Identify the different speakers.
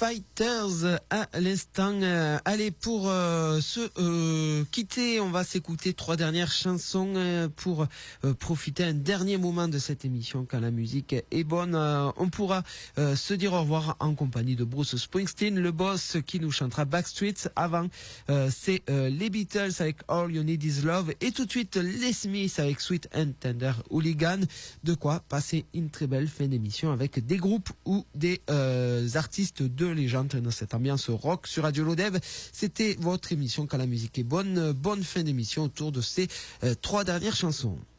Speaker 1: Fighters à l'instant. Allez, pour se quitter, on va s'écouter 3 dernières chansons pour profiter un dernier moment de cette émission quand la musique est bonne. On pourra se dire au revoir en compagnie de Bruce Springsteen, le boss qui nous chantera Backstreets. Avant, c'est les Beatles avec All You Need Is Love, et tout de suite les Smiths avec Sweet and Tender Hooligan. De quoi passer une très belle fin d'émission avec des groupes ou des artistes de légende dans cette ambiance rock sur Radio Lodève. C'était votre émission quand la musique est bonne. Bonne fin d'émission autour de ces 3 dernières chansons.